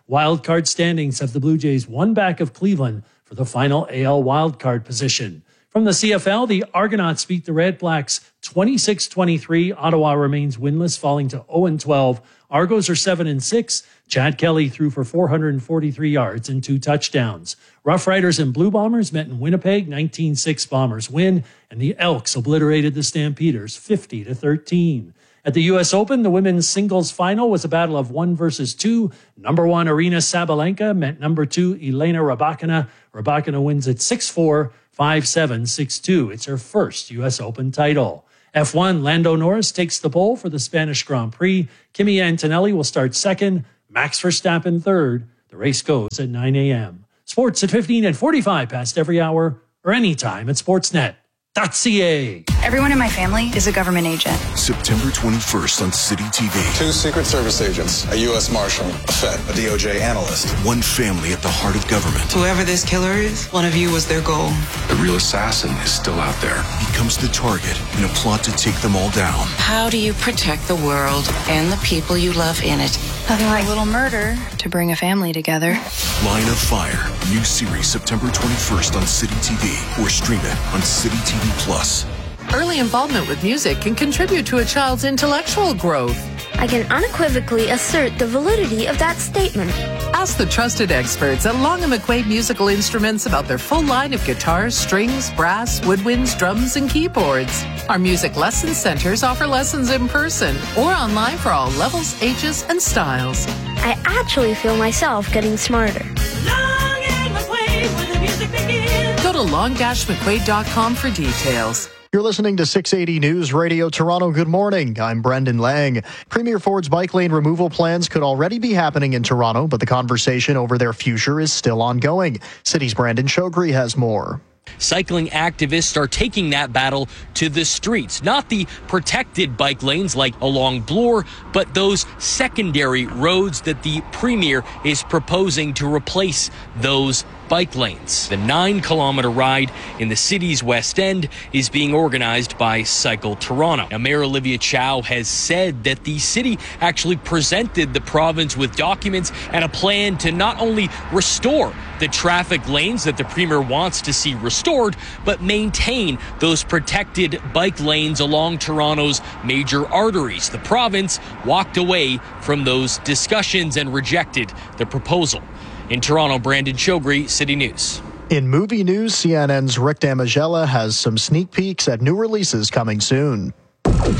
Wild card standings have the Blue Jays one back of Cleveland for the final A L wild card position. From the C F L, the Argonauts beat the Red Blacks twenty-six twenty-three. Ottawa remains winless, falling to oh and twelve. Argos are seven and six. Chad Kelly threw for four hundred forty-three yards and two touchdowns. Rough Riders and Blue Bombers met in Winnipeg, nineteen six Bombers win, and the Elks obliterated the Stampeders fifty to thirteen. At the U S Open, the women's singles final was a battle of one versus two. Number one, Aryna Sabalenka met number two, Elena Rybakina. Rybakina wins at six four, five seven, six two. It's her first U S Open title. F one, Lando Norris takes the pole for the Spanish Grand Prix. Kimi Antonelli will start second. Max Verstappen third. The race goes at nine a.m. Sports at fifteen and forty-five past every hour or anytime at sportsnet dot c a. Everyone in my family is a government agent. September twenty-first on City T V. Two Secret Service agents, a U S Marshal, a Fed, a D O J analyst. One family at the heart of government. Whoever this killer is, one of you was their goal. The real assassin is still out there. Becomes the target in a plot to take them all down. How do you protect the world and the people you love in it? Nothing like a little murder to bring a family together. Line of Fire. New series September twenty-first on City T V or stream it on City T V Plus. Early involvement with music can contribute to a child's intellectual growth. I can unequivocally assert the validity of that statement. Ask the trusted experts at Long and McQuaid Musical Instruments about their full line of guitars, strings, brass, woodwinds, drums, and keyboards. Our music lesson centers offer lessons in person or online for all levels, ages, and styles. I actually feel myself getting smarter. Long and McQuaid, where the music begins. Go to long dash mcquaid dot com for details. You're listening to six eighty News Radio Toronto. Good morning. I'm Brendan Lang. Premier Ford's bike lane removal plans could already be happening in Toronto, but the conversation over their future is still ongoing. City's Brandon Chogri has more. Cycling activists are taking that battle to the streets, not the protected bike lanes like along Bloor, but those secondary roads that the Premier is proposing to replace those bike lanes. The nine kilometer ride in the city's West End is being organized by Cycle Toronto. Now, Mayor Olivia Chow has said that the city actually presented the province with documents and a plan to not only restore the traffic lanes that the Premier wants to see restored, but maintain those protected bike lanes along Toronto's major arteries. The province walked away from those discussions and rejected the proposal. In Toronto, Brandon Chogri, City News. In movie news, C N N's Rick Damigella has some sneak peeks at new releases coming soon. Whoa.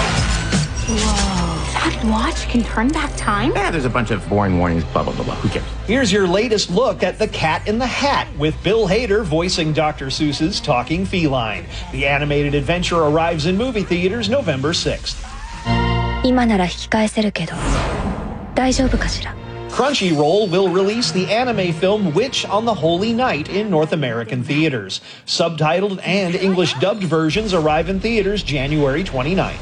That watch can turn back time? Yeah, there's a bunch of boring warnings, blah, blah, blah, blah. Who cares? Here's your latest look at The Cat in the Hat, with Bill Hader voicing Doctor Seuss's Talking Feline. The animated adventure arrives in movie theaters November sixth. 今なら引き返せるけど、大丈夫かしら? Crunchyroll will release the anime film Witch on the Holy Night in North American theaters. Subtitled and English dubbed versions arrive in theaters January twenty-ninth.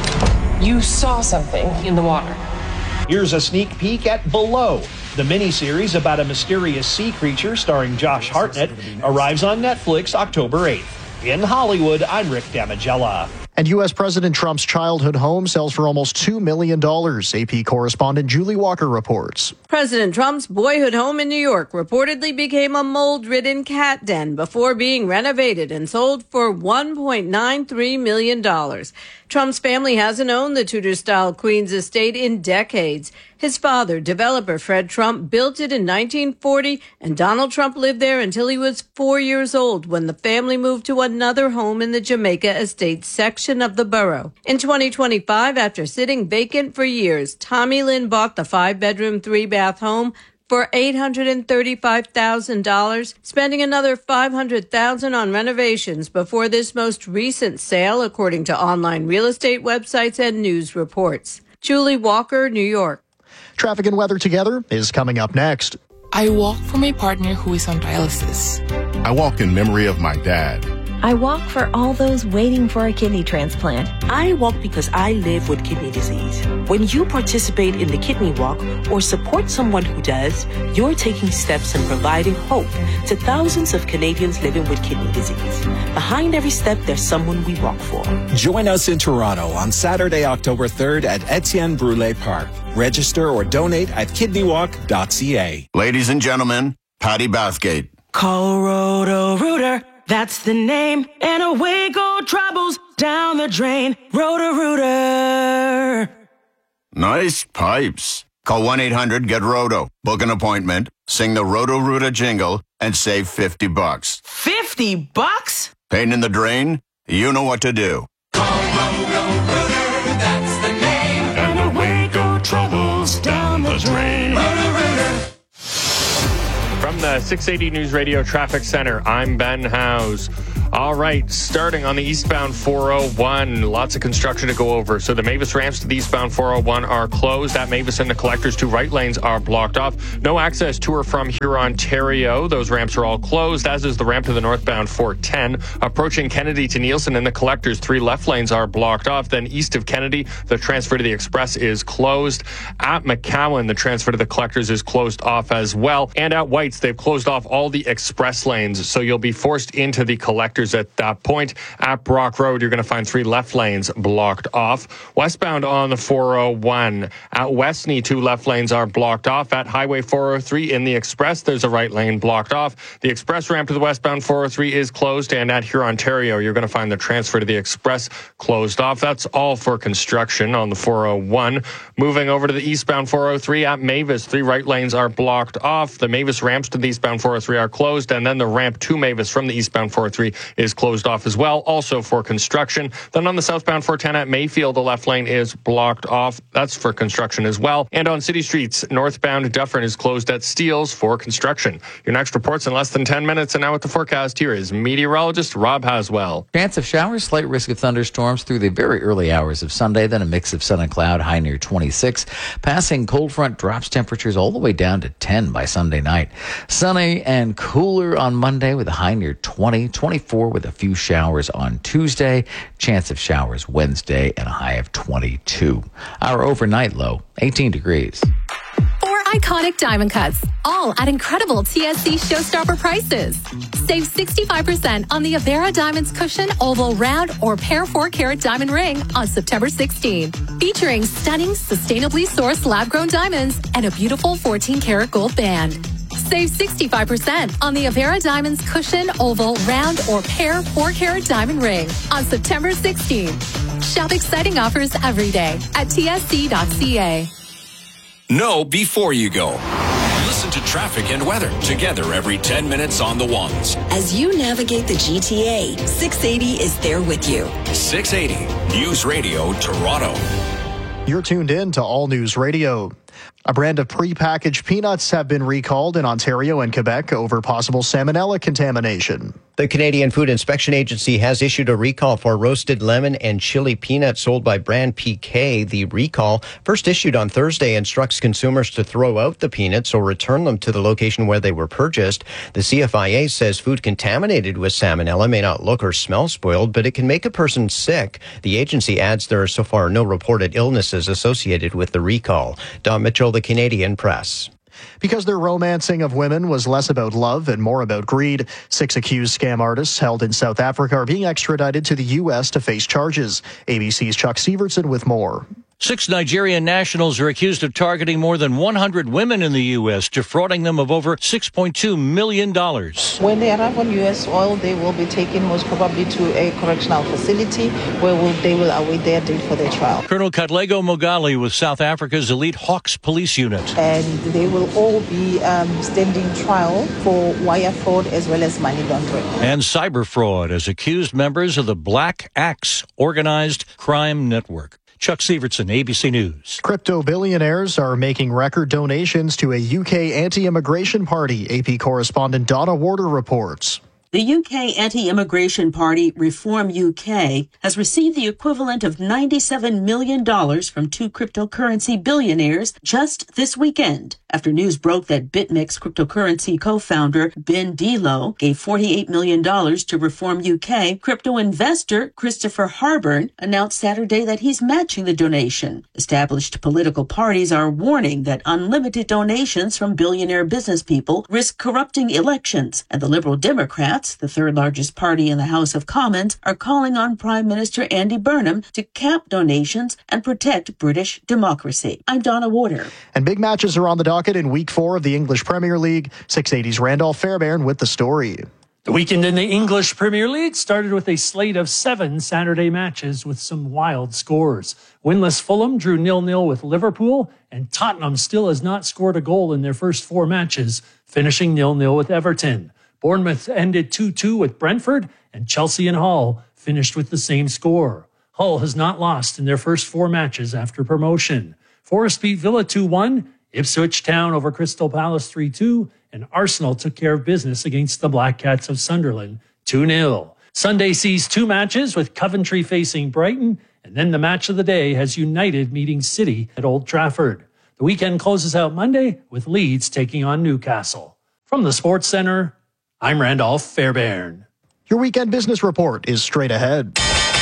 You saw something in the water. Here's a sneak peek at Below. The miniseries about a mysterious sea creature starring Josh Hartnett arrives on Netflix October eighth. In Hollywood, I'm Rick Damigella. And U S President Trump's childhood home sells for almost two million dollars. A P correspondent Julie Walker reports. President Trump's boyhood home in New York reportedly became a mold-ridden cat den before being renovated and sold for one point nine three million dollars. Trump's family hasn't owned the Tudor-style Queens estate in decades. His father, developer Fred Trump, built it in nineteen forty, and Donald Trump lived there until he was four years old when the family moved to another home in the Jamaica Estates section of the borough. In twenty twenty-five, after sitting vacant for years, Tommy Lynn bought the five-bedroom, three-bath home for eight hundred thirty-five thousand dollars, spending another five hundred thousand dollars on renovations before this most recent sale, according to online real estate websites and news reports. Julie Walker, New York. Traffic and weather together is coming up next. I walk for my partner who is on dialysis. I walk in memory of my dad. I walk for all those waiting for a kidney transplant. I walk because I live with kidney disease. When you participate in the Kidney Walk or support someone who does, you're taking steps and providing hope to thousands of Canadians living with kidney disease. Behind every step, there's someone we walk for. Join us in Toronto on Saturday, October third at Etienne Brule Park. Register or donate at kidney walk dot c a. Ladies and gentlemen, Patty Bathgate. Call Roto-Rooter, that's the name, and away go troubles down the drain. Roto-Rooter. Nice pipes. Call one eight hundred get roto. Book an appointment, sing the Roto-Rooter jingle, and save fifty bucks. fifty bucks? Pain in the drain? You know what to do. Call Roto-Rooter, that's the name, and away go troubles down the drain. Roto-Rooter. From the six eighty News Radio Traffic Center, I'm Ben Howes. All right, starting on the eastbound four oh one, lots of construction to go over. So the Mavis ramps to the eastbound four oh one are closed. At Mavis and the collectors, two right lanes are blocked off. No access to or from Huron, Ontario. Those ramps are all closed, as is the ramp to the northbound four ten. Approaching Kennedy to Nielsen and the collectors, three left lanes are blocked off. Then east of Kennedy, the transfer to the express is closed. At McCowan, the transfer to the collectors is closed off as well. And at White's, they've closed off all the express lanes, so you'll be forced into the collectors at that point. At Brock Road, you're going to find three left lanes blocked off. Westbound on the four oh one, at Westney, two left lanes are blocked off. At Highway four oh three in the express, there's a right lane blocked off. The express ramp to the westbound four oh three is closed, and at Huron, Ontario, you're going to find the transfer to the express closed off. That's all for construction on the four oh one. Moving over to the eastbound four oh three at Mavis, three right lanes are blocked off. The Mavis ramps to the eastbound four oh three are closed, and then the ramp to Mavis from the eastbound four oh three is closed off as well, also for construction. Then on the southbound four ten at Mayfield, the left lane is blocked off. That's for construction as well. And on city streets, northbound Dufferin is closed at Steeles for construction. Your next report's in less than ten minutes, and now with the forecast, here is meteorologist Rob Haswell. Chance of showers, slight risk of thunderstorms through the very early hours of Sunday, then a mix of sun and cloud, high near twenty-six. Passing cold front drops temperatures all the way down to ten by Sunday night. Sunny and cooler on Monday with a high near twenty, twenty-four with a few showers on Tuesday, chance of showers Wednesday, and a high of twenty-two. Our overnight low, eighteen degrees. Four iconic diamond cuts, all at incredible T S C showstopper prices. Save sixty-five percent on the Avera Diamonds Cushion Oval Round or Pair four carat Diamond Ring on September sixteenth. Featuring stunning, sustainably sourced lab-grown diamonds and a beautiful fourteen karat gold band. Save sixty-five percent on the Avera Diamonds Cushion, Oval, Round, or Pair four carat Diamond Ring on September sixteenth. Shop exciting offers every day at T S C dot C A. Know before you go. Listen to traffic and weather together every ten minutes on the ones. As you navigate the G T A, six eighty is there with you. six eighty News Radio Toronto. You're tuned in to All News Radio. A brand of prepackaged peanuts have been recalled in Ontario and Quebec over possible salmonella contamination. The Canadian Food Inspection Agency has issued a recall for roasted lemon and chili peanuts sold by brand P K. The recall, first issued on Thursday, instructs consumers to throw out the peanuts or return them to the location where they were purchased. The C F I A says food contaminated with salmonella may not look or smell spoiled, but it can make a person sick. The agency adds there are so far no reported illnesses associated with the recall. Don Mitchell, The Canadian Press. Because their romancing of women was less about love and more about greed, six accused scam artists held in South Africa are being extradited to the U S to face charges. A B C's Chuck Severson with more. Six Nigerian nationals are accused of targeting more than one hundred women in the U S, defrauding them of over six point two million dollars. When they arrive on U S soil, they will be taken most probably to a correctional facility where will, they will await their date for their trial. Colonel Katlego Mogali with South Africa's elite Hawks police unit. And they will all be um, standing trial for wire fraud as well as money laundering. And cyber fraud as accused members of the Black Axe organized crime network. Chuck Severson, A B C News. Crypto billionaires are making record donations to a U K anti-immigration party, A P correspondent Donna Warder reports. The U K anti-immigration party, Reform U K, has received the equivalent of ninety-seven million dollars from two cryptocurrency billionaires just this weekend. after news broke that BitMEX cryptocurrency co-founder Ben Delo gave forty-eight million dollars to Reform U K. Crypto investor Christopher Harburn announced Saturday that he's matching the donation. Established political parties are warning that unlimited donations from billionaire business people risk corrupting elections, and the Liberal Democrats, the third largest party in the House of Commons, are calling on Prime Minister Andy Burnham to cap donations and protect British democracy. I'm Donna Warder. And big matches are on the docket in week four of the English Premier League. six eighty's Randolph Fairbairn with the story. The weekend in the English Premier League started with a slate of seven Saturday matches with some wild scores. Winless Fulham drew nil nil with Liverpool, and Tottenham still has not scored a goal in their first four matches, finishing nil nil with Everton. Bournemouth ended two two with Brentford, and Chelsea and Hull finished with the same score. Hull has not lost in their first four matches after promotion. Forest beat Villa two one, Ipswich Town over Crystal Palace three two, and Arsenal took care of business against the Black Cats of Sunderland two nil. Sunday sees two matches with Coventry facing Brighton, and then the match of the day has United meeting City at Old Trafford. The weekend closes out Monday with Leeds taking on Newcastle. From the Sports Center, I'm Randolph Fairbairn. Your weekend business report is straight ahead.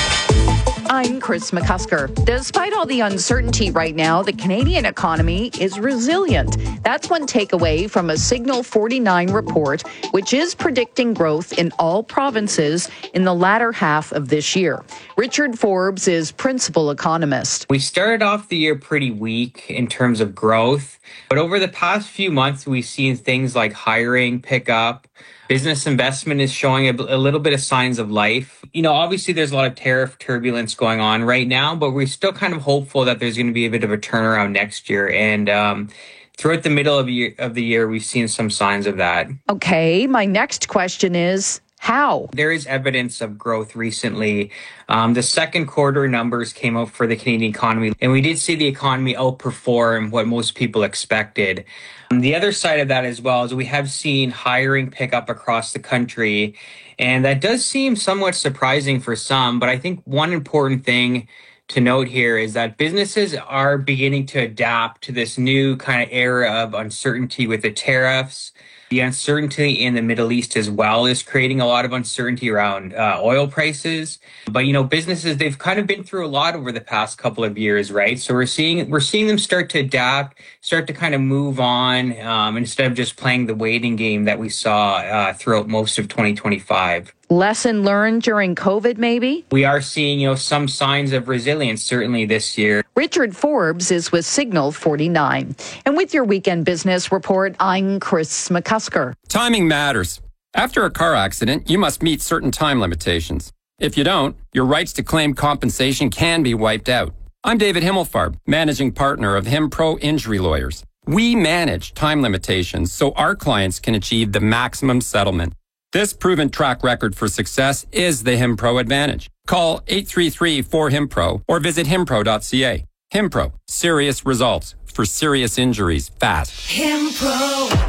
I'm Chris McCusker. Despite all the uncertainty right now, the Canadian economy is resilient. That's one takeaway from a Signal forty-nine report, which is predicting growth in all provinces in the latter half of this year. Richard Forbes is principal economist. We started off the year pretty weak in terms of growth, but over the past few months, we've seen things like hiring pick up. Business investment is showing a, a little bit of signs of life. You know, obviously there's a lot of tariff turbulence going on right now, but we're still kind of hopeful that there's going to be a bit of a turnaround next year. And um, throughout the middle of, year, of the year, we've seen some signs of that. Okay, my next question is, how? There is evidence of growth recently. Um, the second quarter numbers came out for the Canadian economy, and we did see the economy outperform what most people expected. Um, the other side of that as well is we have seen hiring pick up across the country, and that does seem somewhat surprising for some. But I think one important thing to note here is that businesses are beginning to adapt to this new kind of era of uncertainty with the tariffs. The uncertainty in the Middle East as well is creating a lot of uncertainty around uh, oil prices. But, you know, businesses, they've kind of been through a lot over the past couple of years, right? So we're seeing we're seeing them start to adapt, start to kind of move on um, instead of just playing the waiting game that we saw uh, throughout most of twenty twenty-five. Lesson learned during COVID, maybe? We are seeing, you know, some signs of resilience, certainly this year. Richard Forbes is with Signal forty-nine. And with your weekend business report, I'm Chris McCusker. Timing matters. After a car accident, you must meet certain time limitations. If you don't, your rights to claim compensation can be wiped out. I'm David Himmelfarb, managing partner of HimPro Injury Lawyers. We manage time limitations so our clients can achieve the maximum settlement. This proven track record for success is the HimPro advantage. Call eight three three, four, H I M P R O or visit himpro dot c a. HimPro, serious results for serious injuries fast. HimPro.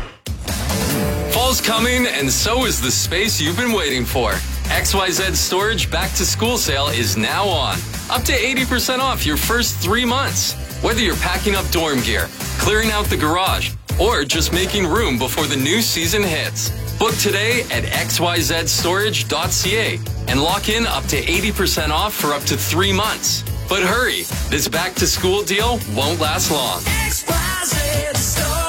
Fall's coming, and so is the space you've been waiting for. X Y Z Storage Back to School Sale is now on. Up to eighty percent off your first three months. Whether you're packing up dorm gear, clearing out the garage, or just making room before the new season hits. Book today at x y z storage dot c a and lock in up to eighty percent off for up to three months. But hurry, this back to school deal won't last long. X Y Z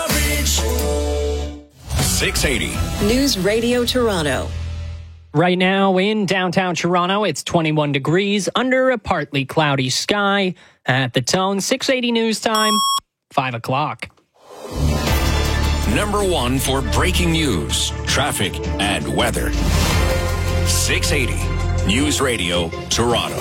Storage. six eighty. News Radio Toronto. Right now in downtown Toronto, it's twenty-one degrees under a partly cloudy sky. At the tone, six eighty news time, five o'clock. Number one for breaking news, traffic, and weather. six eighty News Radio, Toronto.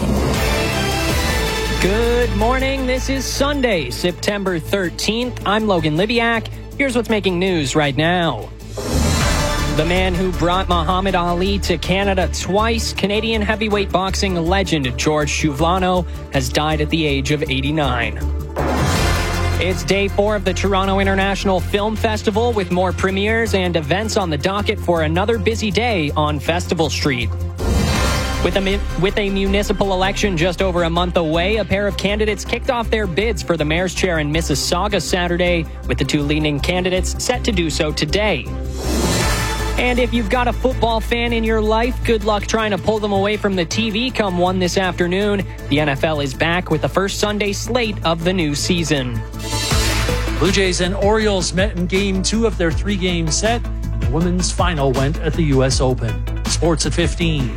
Good morning. This is Sunday, September thirteenth. I'm Logan Libiak. Here's what's making news right now. The man who brought Muhammad Ali to Canada twice, Canadian heavyweight boxing legend George Chuvlano, has died at the age of eighty-nine. It's day four of the Toronto International Film Festival with more premieres and events on the docket for another busy day on Festival Street. With a, with a municipal election just over a month away, a pair of candidates kicked off their bids for the mayor's chair in Mississauga Saturday, with the two leading candidates set to do so today. And if you've got a football fan in your life, good luck trying to pull them away from the T V come one this afternoon. The N F L is back with the first Sunday slate of the new season. Blue Jays and Orioles met in game two of their three-game set. The women's final went at the U S Open. Sports at fifteen.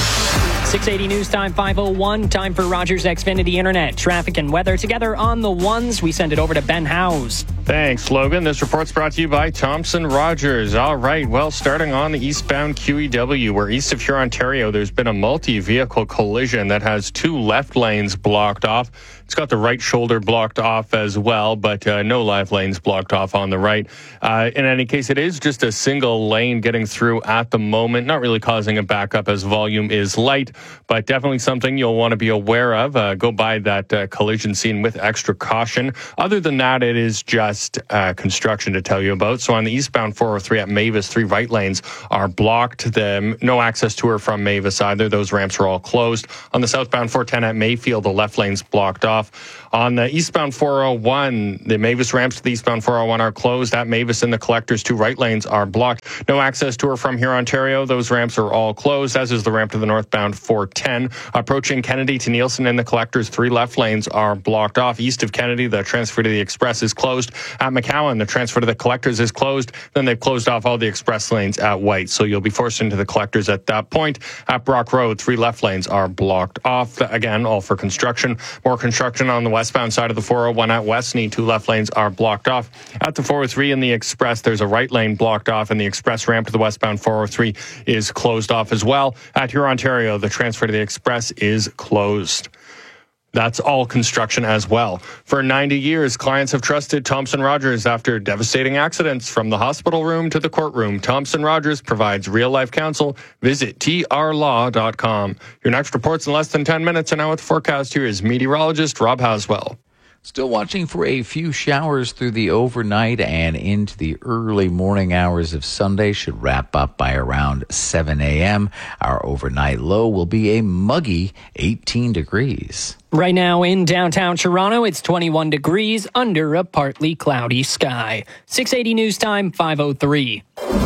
six eighty News Time, five oh one. Time for Rogers Xfinity Internet. Traffic and weather together on the ones. We send it over to Ben Howes. Thanks, Logan. This report's brought to you by Thompson Rogers. All right, well, starting on the eastbound Q E W, where east of Huron, Ontario, there's been a multi-vehicle collision that has two left lanes blocked off. It's got the right shoulder blocked off as well, but uh, no live lanes blocked off on the right. Uh, in any case, it is just a single lane getting through at the moment, not really causing a backup as volume is light, but definitely something you'll want to be aware of. Uh, go by that uh, collision scene with extra caution. Other than that, it is just Uh, construction to tell you about. So on the eastbound four oh three at Mavis, three right lanes are blocked. The, no access to or from Mavis either. Those ramps are all closed. On the southbound four ten at Mayfield, the left lane's blocked off. On the eastbound four oh one, the Mavis ramps to the eastbound four oh one are closed. At Mavis and the collectors, two right lanes are blocked. No access to or from here, Ontario. Those ramps are all closed, as is the ramp to the northbound four ten. Approaching Kennedy to Nielsen and the collectors, three left lanes are blocked off. East of Kennedy, the transfer to the express is closed. At McCowan, the transfer to the collectors is closed. Then they've closed off all the express lanes at White, so you'll be forced into the collectors at that point. At Brock Road, three left lanes are blocked off. Again, all for construction. More construction on the westbound side of the four oh one at Westney. Two left lanes are blocked off. At the four oh three in the express, there's a right lane blocked off, and the express ramp to the westbound four oh three is closed off as well. At Huron, Ontario, the transfer to the express is closed. That's all construction as well. For ninety years, clients have trusted Thompson Rogers after devastating accidents. From the hospital room to the courtroom, Thompson Rogers provides real-life counsel. Visit T R law dot com. Your next report's in less than ten minutes, and now with the forecast, here is meteorologist Rob Haswell. Still watching for a few showers through the overnight and into the early morning hours of Sunday. Should wrap up by around seven a.m. Our overnight low will be a muggy eighteen degrees. Right now in downtown Toronto, it's twenty-one degrees under a partly cloudy sky. six eighty News Time, five oh three.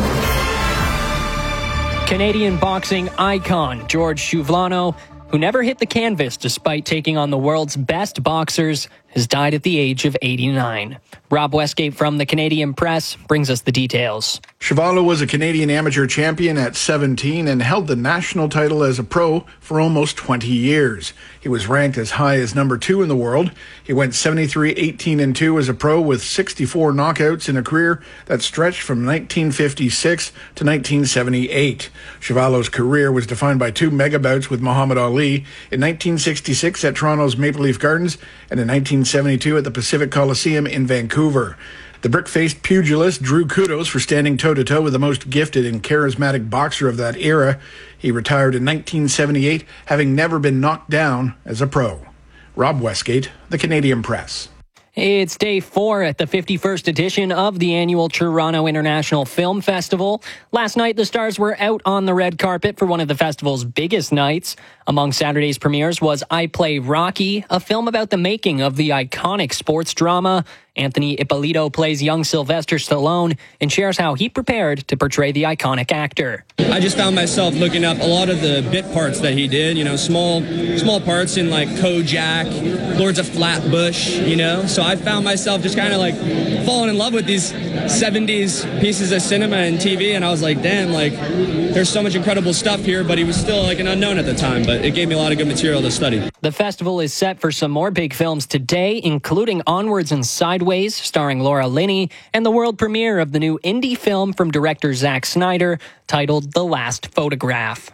Canadian boxing icon George Chuvlano, who never hit the canvas despite taking on the world's best boxers, has died at the age of eighty-nine. Rob Westgate from the Canadian Press brings us the details. Chuvlano was a Canadian amateur champion at seventeen and held the national title as a pro for almost twenty years. He was ranked as high as number two in the world. He went seventy-three, eighteen, and two as a pro with sixty-four knockouts in a career that stretched from nineteen fifty-six to nineteen seventy-eight. Chuvlano's career was defined by two mega bouts with Muhammad Ali in nineteen sixty-six at Toronto's Maple Leaf Gardens and in nineteen seventy-two at the Pacific Coliseum in Vancouver. The brick-faced pugilist drew kudos for standing toe-to-toe with the most gifted and charismatic boxer of that era. He retired in nineteen seventy-eight, having never been knocked down as a pro. Rob Westgate, the Canadian Press. It's day four at the fifty-first edition of the annual Toronto International Film Festival. Last night, the stars were out on the red carpet for one of the festival's biggest nights. Among Saturday's premieres was I Play Rocky, a film about the making of the iconic sports drama. Anthony Ippolito plays young Sylvester Stallone and shares how he prepared to portray the iconic actor. I just found myself looking up a lot of the bit parts that he did, you know, small small parts in like Kojak, Lords of Flatbush, you know. So I found myself just kind of like falling in love with these seventies pieces of cinema and T V, and I was like, damn, like there's so much incredible stuff here, but he was still like an unknown at the time, but it gave me a lot of good material to study. The festival is set for some more big films today, including Onwards and Sideways, starring Laura Linney, and the world premiere of the new indie film from director Zack Snyder, titled The Last Photograph.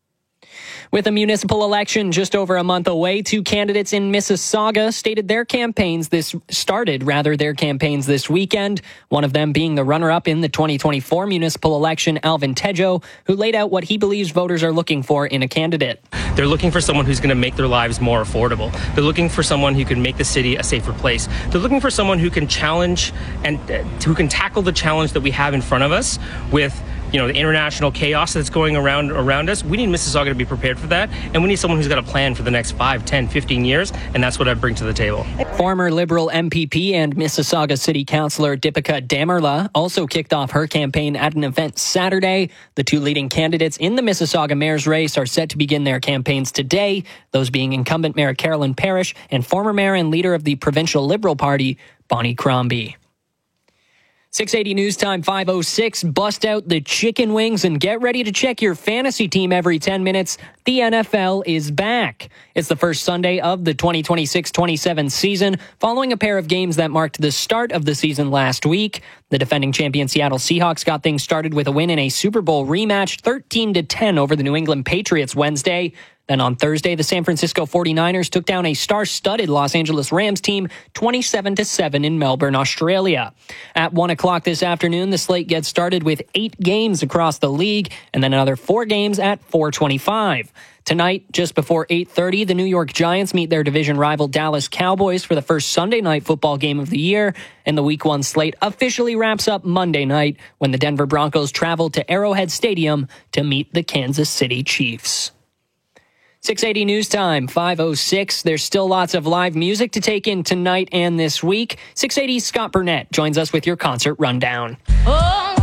With a municipal election just over a month away, two candidates in Mississauga stated their campaigns this started rather their campaigns this weekend. One of them being the runner-up in the twenty twenty-four municipal election, Alvin Tejo, who laid out what he believes voters are looking for in a candidate. They're looking for someone who's going to make their lives more affordable. They're looking for someone who can make the city a safer place. They're looking for someone who can challenge and uh, who can tackle the challenge that we have in front of us with you know, the international chaos that's going around around us. We need Mississauga to be prepared for that, and we need someone who's got a plan for the next five, ten, fifteen years, and that's what I bring to the table. Former Liberal M P P and Mississauga City Councillor Deepika Damarla also kicked off her campaign at an event Saturday. The two leading candidates in the Mississauga mayor's race are set to begin their campaigns today, those being incumbent Mayor Carolyn Parrish and former mayor and leader of the Provincial Liberal Party, Bonnie Crombie. six eighty News Time five oh six. Bust out the chicken wings and get ready to check your fantasy team every ten minutes. The N F L is back. It's the first Sunday of the twenty twenty-six twenty-seven season, following a pair of games that marked the start of the season last week. The defending champion Seattle Seahawks got things started with a win in a Super Bowl rematch, thirteen to ten over the New England Patriots Wednesday. Then on Thursday, the San Francisco forty-niners took down a star-studded Los Angeles Rams team twenty-seven to seven in Melbourne, Australia. At one o'clock this afternoon, the slate gets started with eight games across the league and then another four games at four twenty-five. Tonight, just before eight thirty, the New York Giants meet their division rival Dallas Cowboys for the first Sunday night football game of the year, and the week one slate officially wraps up Monday night when the Denver Broncos travel to Arrowhead Stadium to meet the Kansas City Chiefs. six eighty News Time, five oh six. There's still lots of live music to take in tonight and this week. six eighty's Scott Burnett joins us with your concert rundown. Oh!